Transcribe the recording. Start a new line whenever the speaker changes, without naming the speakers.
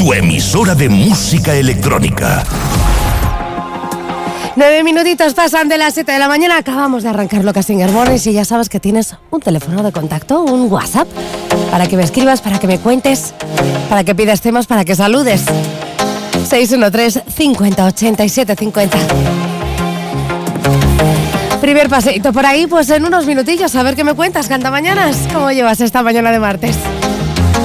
tu emisora de música electrónica.
9 minutitos pasan de las 7 de la mañana. Acabamos de arrancar Locas Singer Mornings y ya sabes que tienes un teléfono de contacto, un WhatsApp, para que me escribas, para que me cuentes, para que pidas temas, para que saludes. 613 50 87 50. Primer paseíto por ahí, pues en unos minutillos, a ver qué me cuentas, cantamañanas. ¿Cómo llevas esta mañana de martes?